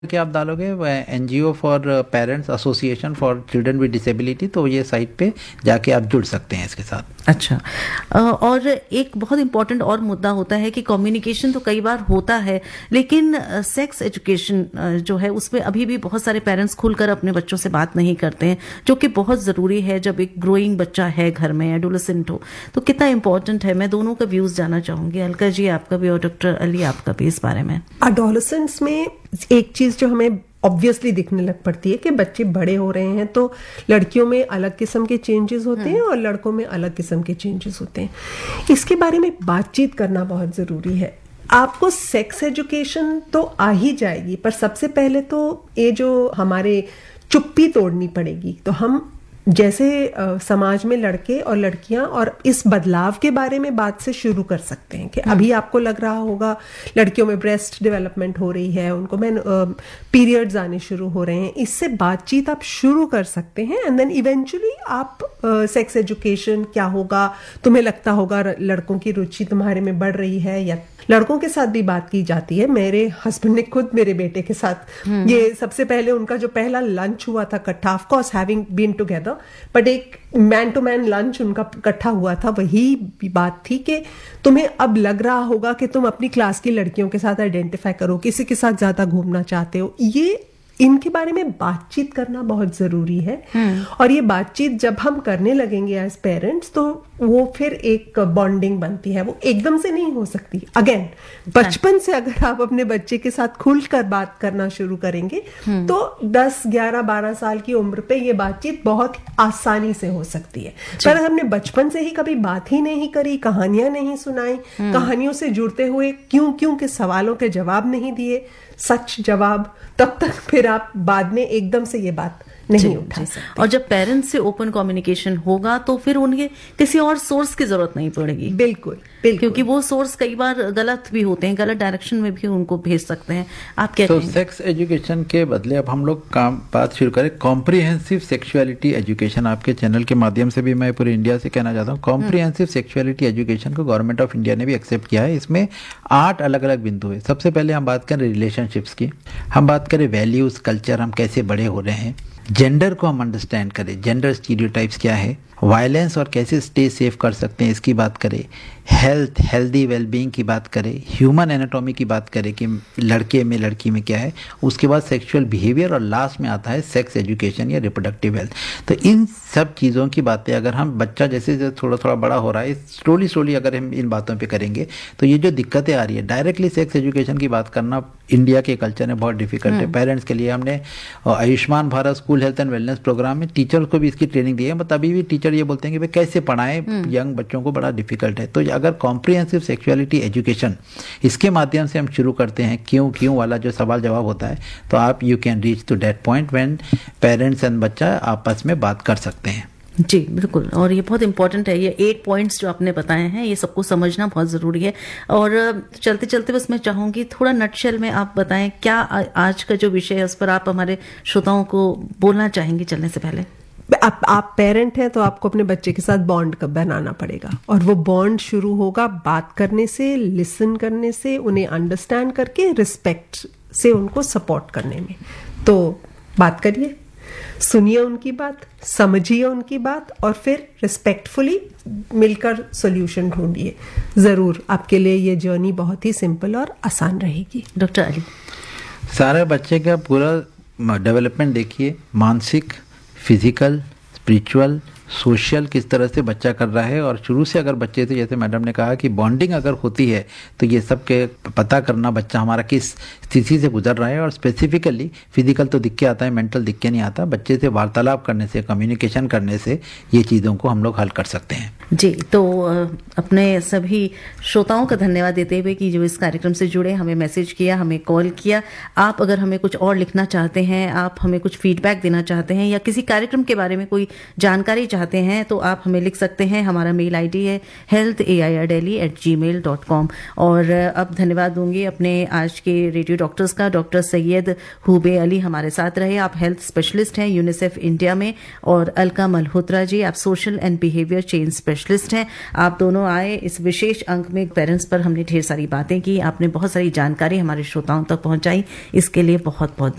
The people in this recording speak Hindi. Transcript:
कि आप डालोगे NGO for parents association for children with disability, तो ये साइट पे जाके आप जुड़ सकते हैं इसके साथ। अच्छा, और एक बहुत इम्पोर्टेंट और मुद्दा होता है कि कम्युनिकेशन तो कई बार होता है, लेकिन सेक्स एजुकेशन जो है उसमें अभी भी बहुत सारे पेरेंट्स खुलकर अपने बच्चों से बात नहीं करते हैं, जो कि बहुत ज़रूरी है जब एक ग्रोइंग बच्चा है घर में, एडोलेसेंट हो, तो कितना इम्पोर्टेंट है। मैं दोनों का व्यूज़ जानना चाहूँगी, अलका जी आपका भी और डॉक्टर अली आपका भी इस बारे में। एडोलेसेंस में एक चीज़ जो हमें ऑब्वियसली दिखने लग पड़ती है कि बच्चे बड़े हो रहे हैं तो लड़कियों में अलग किस्म के चेंजेस होते हैं और लड़कों में अलग किस्म के चेंजेस होते हैं। इसके बारे में बातचीत करना बहुत ज़रूरी है। आपको सेक्स एजुकेशन तो आ ही जाएगी, पर सबसे पहले तो ये जो हमारे चुप्पी तोड़नी पड़ेगी। तो हम जैसे समाज में लड़के और लड़कियां और इस बदलाव के बारे में बात से शुरू कर सकते हैं कि अभी आपको लग रहा होगा लड़कियों में ब्रेस्ट डेवलपमेंट हो रही है, उनको पीरियड्स आने शुरू हो रहे हैं, इससे बातचीत आप शुरू कर सकते हैं। एंड देन इवेंचुअली आप सेक्स एजुकेशन क्या होगा, तुम्हें लगता होगा लड़कों की रुचि तुम्हारे में बढ़ रही है, या लड़कों के साथ भी बात की जाती है। मेरे हस्बैंड ने खुद मेरे बेटे के साथ ये सबसे पहले उनका जो पहला लंच हुआ था इकट्ठा, of course having been together, but एक मैन टू मैन लंच उनका इकट्ठा हुआ था, वही बात थी कि तुम्हें अब लग रहा होगा कि तुम अपनी क्लास की लड़कियों के साथ आइडेंटिफाई करो, किसी के साथ ज्यादा घूमना चाहते हो। ये इनके बारे में बातचीत करना बहुत जरूरी है। और ये बातचीत जब हम करने लगेंगे एज पेरेंट्स तो वो फिर एक बॉन्डिंग बनती है, वो एकदम से नहीं हो सकती। अगेन बचपन से अगर आप अपने बच्चे के साथ खुलकर बात करना शुरू करेंगे तो 10, 11, 12 साल की उम्र पे ये बातचीत बहुत आसानी से हो सकती है। पर हमने बचपन से ही कभी बात ही नहीं करी, कहानियां नहीं सुनाई, कहानियों से जुड़ते हुए क्यों के सवालों के जवाब नहीं दिए, सच जवाब, तब तक फिर आप बाद में एकदम से ये बात नहीं उठा सकते। और जब पेरेंट्स से ओपन कम्युनिकेशन होगा तो फिर उन्हें किसी और सोर्स की जरूरत नहीं पड़ेगी। बिल्कुल, क्योंकि वो सोर्स कई बार गलत भी होते हैं, गलत डायरेक्शन में भी उनको भेज सकते हैं। आप क्या कहेंगे? सेक्स एजुकेशन के बदले अब हम लोग बात शुरू करें कॉम्प्रिहेंसिव सेक्सुअलिटी एजुकेशन। आपके चैनल के माध्यम से भी मैं पूरे इंडिया से कहना चाहता हूँ, कॉम्प्रिहेंसिव सेक्सुअलिटी एजुकेशन को गवर्नमेंट ऑफ इंडिया ने भी एक्सेप्ट किया है। इसमें 8 अलग अलग बिंदु है। सबसे पहले हम बात करें रिलेशनशिप्स की, हम बात करें वैल्यूज, कल्चर, हम कैसे बड़े हो रहे हैं, जेंडर को हम अंडरस्टैंड करें, जेंडर स्टीरियोटाइप्स क्या है, वायलेंस और कैसे स्टे सेफ कर सकते हैं इसकी बात करें, हेल्थ, हेल्दी वेलबींग की बात करें, ह्यूमन एनाटॉमी की बात करें कि लड़के में लड़की में क्या है, उसके बाद सेक्सुअल बिहेवियर, और लास्ट में आता है सेक्स एजुकेशन या रिप्रोडक्टिव हेल्थ। तो इन सब चीज़ों की बातें अगर हम बच्चा जैसे थोड़ा थोड़ा बड़ा हो रहा है, स्लोली अगर हम इन बातों पे करेंगे तो ये जो दिक्कतें आ रही है, डायरेक्टली सेक्स एजुकेशन की बात करना इंडिया के कल्चर में बहुत डिफिकल्ट है। पेरेंट्स के लिए हमने Ayushman Bharat school health and wellness programme में टीचर्स को भी इसकी ट्रेनिंग दी है, बट अभी भी टीचर ये बोलते हैं कि भाई कैसे पढ़ाएं, यंग बच्चों को बड़ा डिफिकल्ट है। तो अगर कॉम्प्रिहेंसिव सेक्सुअलिटी एजुकेशन इसके माध्यम से हम शुरू करते हैं, क्यों वाला जो सवाल जवाब होता है, तो आप you can reach to that point when parents and बच्चा आपस में बात कर सकते हैं। जी बिल्कुल, और ये बहुत इंपॉर्टेंट है। ये 8 पॉइंट्स जो आपने बताए हैं ये सबको समझना बहुत ज़रूरी है। और चलते चलते बस मैं चाहूँगी थोड़ा नटशेल में आप बताएं क्या आज का जो विषय है उस पर आप हमारे श्रोताओं को बोलना चाहेंगे चलने से पहले। आप पेरेंट हैं तो आपको अपने बच्चे के साथ बॉन्ड बनाना पड़ेगा, और वो बॉन्ड शुरू होगा बात करने से, लिसन करने से, उन्हें अंडरस्टैंड करके, रिस्पेक्ट से उनको सपोर्ट करने में। तो बात करिए, सुनिए उनकी बात, समझिए उनकी बात, और फिर रिस्पेक्टफुली मिलकर सॉल्यूशन ढूंढिए। जरूर आपके लिए ये जर्नी बहुत ही सिंपल और आसान रहेगी। डॉक्टर अली, सारे बच्चे का पूरा डेवलपमेंट देखिए, मानसिक, फिजिकल, स्पिरिचुअल, सोशल, किस तरह से बच्चा कर रहा है। और शुरू से अगर बच्चे से, जैसे मैडम ने कहा कि बॉन्डिंग अगर होती है तो ये सब के पता करना बच्चा हमारा किस स्थिति से गुजर रहा है। और स्पेसिफिकली फिजिकल तो दिख के आता है, मेंटल दिख के नहीं आता। बच्चे से वार्तालाप करने से, कम्युनिकेशन करने से ये चीज़ों को हम लोग हल कर सकते हैं। जी, तो अपने सभी श्रोताओं का धन्यवाद देते हुए कि जो इस कार्यक्रम से जुड़े, हमें मैसेज किया, हमें कॉल किया। आप अगर हमें कुछ और लिखना चाहते हैं, आप हमें कुछ फीडबैक देना चाहते हैं, या किसी कार्यक्रम के बारे में कोई जानकारी चाहते हैं तो आप हमें लिख सकते हैं। हमारा मेल आईडी है healthairdelhi@gmail.com। और अब धन्यवाद दूंगी अपने आज के रेडियो डॉक्टर्स का। डॉक्टर सैयद हुबे अली हमारे साथ रहे। आप हेल्थ स्पेशलिस्ट हैं यूनिसेफ इंडिया में। और अलका मल्होत्रा जी, आप social and behaviour change specialist हैं। आप दोनों आए इस विशेष अंक में पेरेंट्स पर हमने ढेर सारी बातें की। आपने बहुत सारी जानकारी हमारे श्रोताओं तक पहुंचाई, इसके लिए बहुत बहुत